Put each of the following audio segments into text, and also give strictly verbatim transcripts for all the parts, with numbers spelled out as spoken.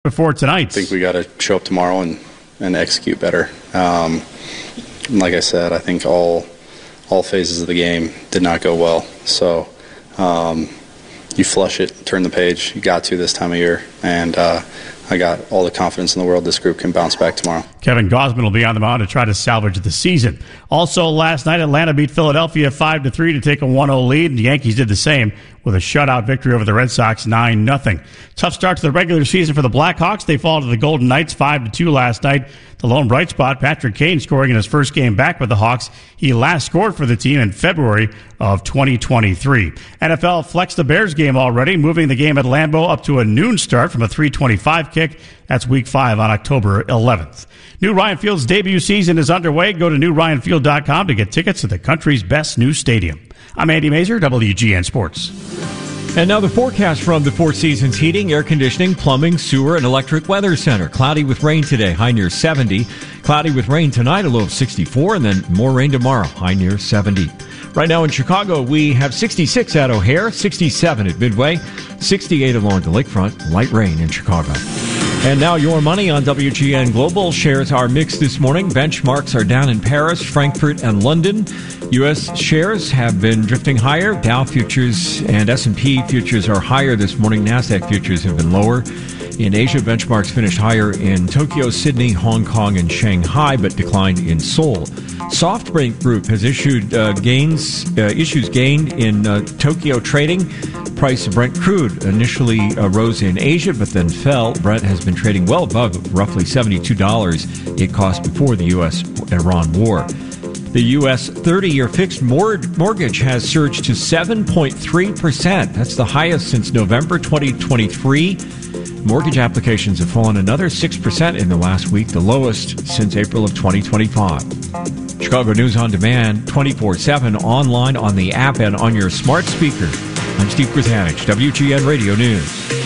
before tonight. I think we got to show up tomorrow and, and execute better. Um, like I said, I think all all phases of the game did not go well. So um, you flush it, turn the page. You got to this time of year, and uh, I got all the confidence in the world this group can bounce back tomorrow. Kevin Gausman will be on the mound to try to salvage the season. Also last night, Atlanta beat Philadelphia five to three to take a one oh lead, and the Yankees did the same with a shutout victory over the Red Sox nine nothing. Tough start to the regular season for the Blackhawks. They fall to the Golden Knights five to two last night. The lone bright spot, Patrick Kane, scoring in his first game back with the Hawks. He last scored for the team in February of twenty twenty-three. N F L flexed the Bears game already, moving the game at Lambeau up to a noon start from a three twenty-five kick. That's week five on October eleventh. New Ryan Field's debut season is underway. Go to new ryan field dot com to get tickets to the country's best new stadium. I'm Andy Mazer, W G N Sports. And now the forecast from the Four Seasons Heating, Air Conditioning, Plumbing, Sewer, and Electric Weather Center. Cloudy with rain today, high near seventy. Cloudy with rain tonight, a low of sixty-four, and then more rain tomorrow, high near seventy. Right now in Chicago, we have sixty-six at O'Hare, sixty-seven at Midway, sixty-eight along the lakefront, light rain in Chicago. And now your money on W G N Global. Shares are mixed this morning. Benchmarks are down in Paris, Frankfurt, and London. U S shares have been drifting higher. Dow futures and S and P futures are higher this morning. NASDAQ futures have been lower. In Asia, benchmarks finished higher in Tokyo, Sydney, Hong Kong, and Shanghai, but declined in Seoul. SoftBank Group has issued uh, gains, uh, issues gained in uh, Tokyo trading. Price of Brent crude initially uh, rose in Asia, but then fell. Brent has been trading well above roughly seventy-two dollars it cost before the U S Iran war. The U S thirty-year fixed mortgage has surged to seven point three percent. That's the highest since November twenty twenty-three. Mortgage applications have fallen another six percent in the last week, the lowest since April of twenty twenty-five. Chicago News on Demand, twenty-four seven, online, on the app, and on your smart speaker. I'm Steve Krzanich, W G N Radio News.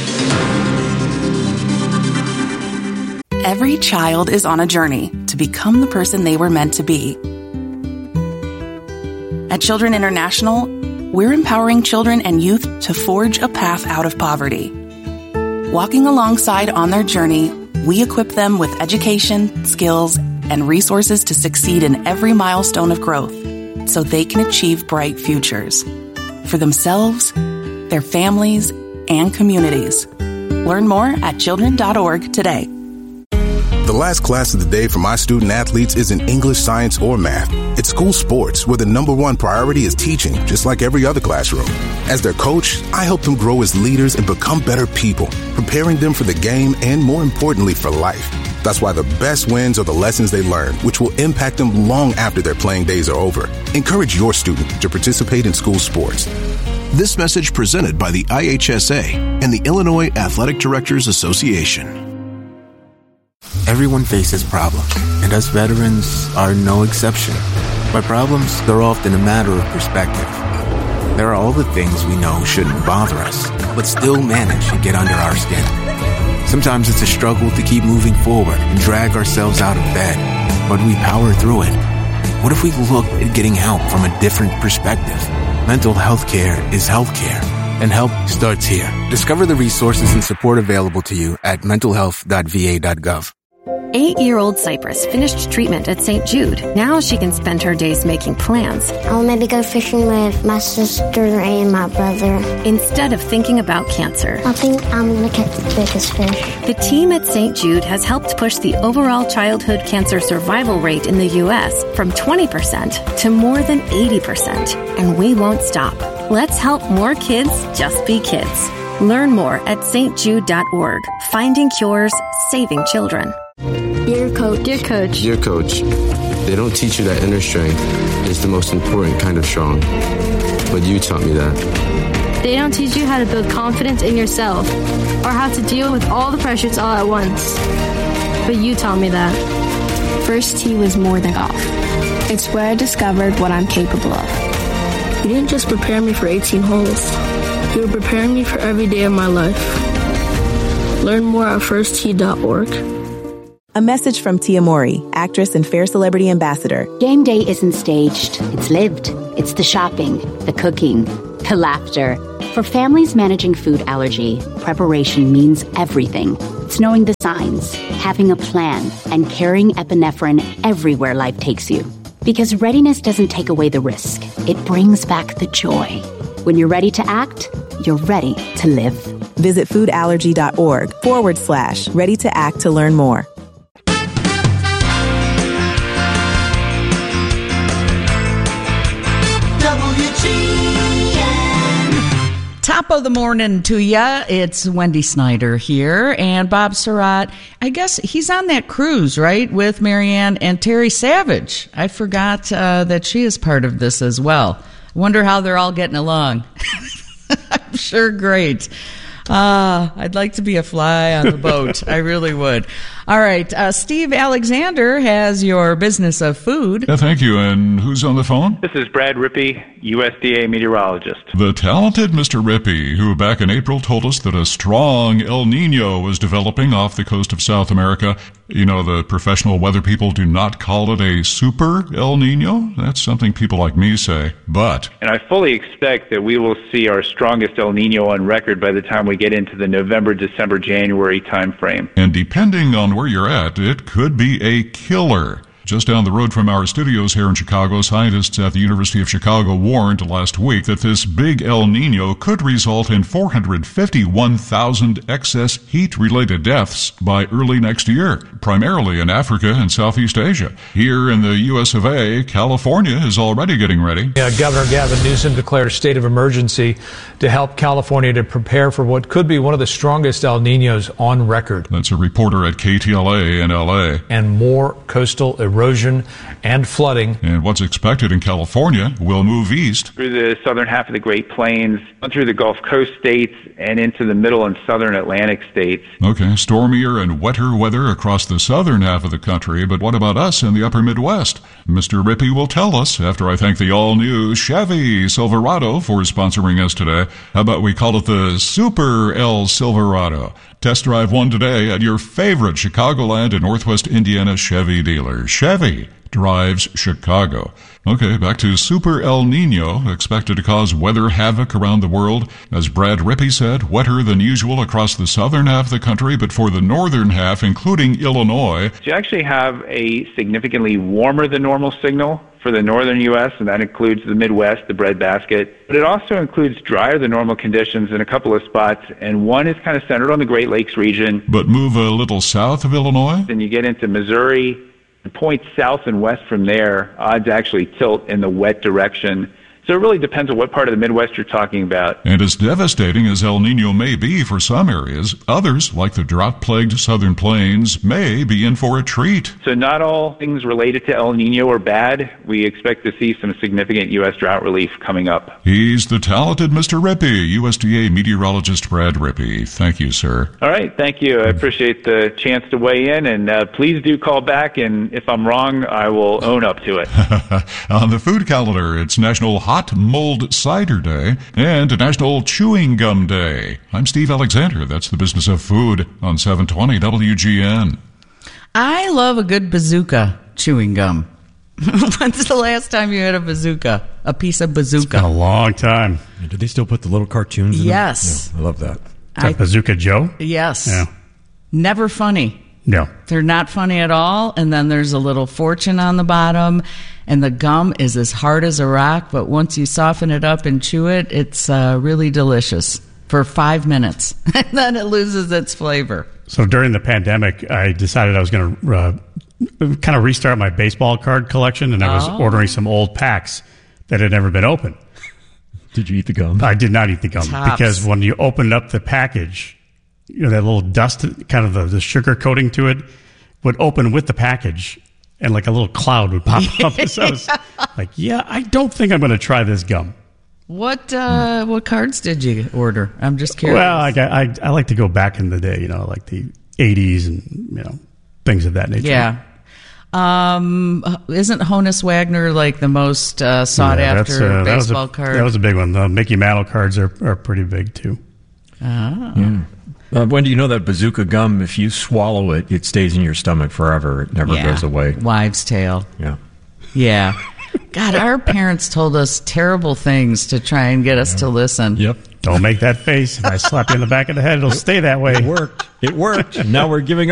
Every child is on a journey to become the person they were meant to be. At Children International, we're empowering children and youth to forge a path out of poverty. Walking alongside on their journey, we equip them with education, skills, and resources to succeed in every milestone of growth so they can achieve bright futures for themselves, their families, and communities. Learn more at children dot org today. The last class of the day for my student athletes isn't English, science, or math. It's school sports, where the number one priority is teaching, just like every other classroom. As their coach, I help them grow as leaders and become better people, preparing them for the game and, more importantly, for life. That's why the best wins are the lessons they learn, which will impact them long after their playing days are over. Encourage your student to participate in school sports. This message presented by the I H S A and the Illinois Athletic Directors Association. Everyone faces problems, and us veterans are no exception. By problems, they're often a matter of perspective. There are all the things we know shouldn't bother us, but still manage to get under our skin. Sometimes it's a struggle to keep moving forward and drag ourselves out of bed, but we power through it. What if we looked at getting help from a different perspective? Mental health care is health care, and help starts here. Discover the resources and support available to you at mental health dot v a dot gov. Eight-year-old Cypress finished treatment at Saint Jude. Now she can spend her days making plans. I'll maybe go fishing with my sister and my brother. Instead of thinking about cancer. I think I'm going to catch the biggest fish. The team at Saint Jude has helped push the overall childhood cancer survival rate in the U S from twenty percent to more than eighty percent. And we won't stop. Let's help more kids just be kids. Learn more at s t jude dot org. Finding cures, saving children. Dear Coach. Dear Coach. Dear Coach, they don't teach you that inner strength is the most important kind of strong. But you taught me that. They don't teach you how to build confidence in yourself or how to deal with all the pressures all at once. But you taught me that. First tee was more than golf. It's where I discovered what I'm capable of. You didn't just prepare me for eighteen holes. You were preparing me for every day of my life. Learn more at first tee dot org. A message from Tia Mori, actress and Fair Celebrity Ambassador. Game day isn't staged. It's lived. It's the shopping, the cooking, the laughter, For families managing food allergy, preparation means everything. It's knowing the signs, having a plan, and carrying epinephrine everywhere life takes you. Because readiness doesn't take away the risk. It brings back the joy. When you're ready to act, you're ready to live. Visit foodallergy.org forward slash ready to act to learn more. Top of the morning to ya. It's Wendy Snyder here, and Bob Surratt. I guess he's on that cruise, right, with Marianne and Terry Savage. I forgot uh, that she is part of this as well. I wonder how they're all getting along. I'm sure great. Ah, uh, I'd like to be a fly on the boat. I really would. All right. Uh, Steve Alexander has your business of food. Yeah, thank you. And who's on the phone? This is Brad Rippey, U S D A meteorologist. The talented Mister Rippey, who back in April told us that a strong El Nino was developing off the coast of South America. You know, the professional weather people do not call it a super El Nino. That's something people like me say. But... And I fully expect that we will see our strongest El Nino on record by the time we get into the November, December, January time frame. And depending on where you're at, it could be a killer. Just down the road from our studios here in Chicago, scientists at the University of Chicago warned last week that this big El Nino could result in four hundred fifty-one thousand excess heat-related deaths by early next year, primarily in Africa and Southeast Asia. Here in the U S of A, California is already getting ready. Yeah, Governor Gavin Newsom declared a state of emergency to help California to prepare for what could be one of the strongest El Ninos on record. That's a reporter at K T L A in L A. And more coastal erosion. erosion and flooding. And what's expected in California will move east through the southern half of the Great Plains, through the Gulf Coast states, and into the middle and southern Atlantic states. Okay, stormier and wetter weather across the southern half of the country, but what about us in the upper Midwest? Mister Rippey will tell us after I thank the all-new Chevy Silverado for sponsoring us today. How about we call it the Super El Silverado? Test drive one today at your favorite Chicagoland and Northwest Indiana Chevy dealer. Chevy drives Chicago. Okay, back to Super El Nino, expected to cause weather havoc around the world. As Brad Rippey said, wetter than usual across the southern half of the country, but for the northern half, including Illinois. You actually have a significantly warmer than normal signal for the northern U S, and that includes the Midwest, the breadbasket. But it also includes drier than normal conditions in a couple of spots, and one is kind of centered on the Great Lakes region. But move a little south of Illinois? Then you get into Missouri. Points south and west from there, odds actually tilt in the wet direction. So it really depends on what part of the Midwest you're talking about. And as devastating as El Nino may be for some areas, others, like the drought-plagued southern plains, may be in for a treat. So not all things related to El Nino are bad. We expect to see some significant U S drought relief coming up. He's the talented Mister Rippey, U S D A meteorologist Brad Rippey. Thank you, sir. All right, thank you. I appreciate the chance to weigh in, and uh, please do call back, and if I'm wrong, I will own up to it. On the food calendar, it's National Hot Mold Cider Day and National Chewing Gum Day. I'm Steve Alexander. That's the business of food on seven twenty W G N. I love a good bazooka chewing gum. When's the last time you had a bazooka? A piece of bazooka? It's been a long time. Yeah, do they still put the little cartoons in yes. them? Yeah, I love that. Is that I, Bazooka Joe? Yes. Yeah. Never funny. No. They're not funny at all, and then there's a little fortune on the bottom, and the gum is as hard as a rock, but once you soften it up and chew it, it's uh, really delicious for five minutes, and then it loses its flavor. So during the pandemic, I decided I was going to uh, kind of restart my baseball card collection, and I was oh. ordering some old packs that had never been opened. Did you eat the gum? I did not eat the gum. Tops. Because when you opened up the package, you know, that little dust, kind of the, the sugar coating to it, would open with the package, and like a little cloud would pop up. So I was like, yeah, I don't think I'm going to try this gum. What uh, hmm. what cards did you order? I'm just curious. Well, I, I, I like to go back in the day, you know, like the eighties and, you know, things of that nature. Yeah. Um, isn't Honus Wagner like the most uh, sought yeah, after uh, baseball that a, card? That was a big one. The Mickey Mantle cards are, are pretty big, too. Oh. Yeah. Uh, when do you know that bazooka gum, if you swallow it, it stays in your stomach forever. It never yeah. goes away. Wives' tale. Yeah. Yeah. God, our parents told us terrible things to try and get us yeah. to listen. Yep. Don't make that face. If I slap you in the back of the head, it'll stay that way. It worked. It worked. Now we're giving